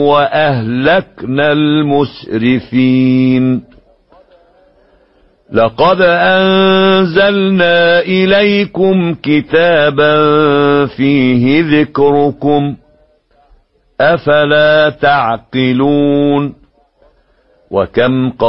وأهلكنا المسرفين لقد أنزلنا إليكم كتابا فيه ذكركم أفلا تعقلون وكم